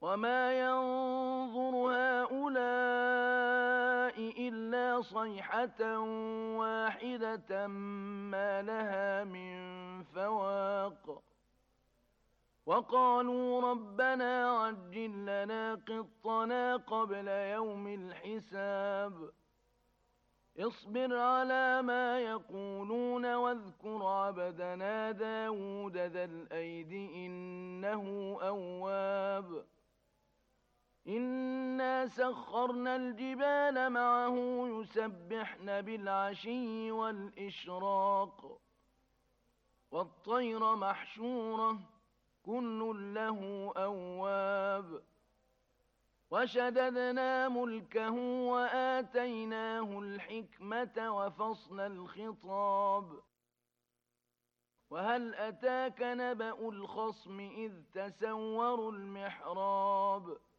وما ينظر هؤلاء إلا صيحة واحدة ما لها من فواق وقالوا ربنا عجل لنا قطنا قبل يوم الحساب اصبر على ما يقولون واذكر عبدنا داود ذا الأيد إنه أواب إنا سخرنا الجبال معه يسبحن بالعشي والإشراق والطير محشورة كل له أواب وشددنا ملكه وآتيناه الحكمة وفصل الخطاب وهل أتاك نبأ الخصم إذ تسوروا المحراب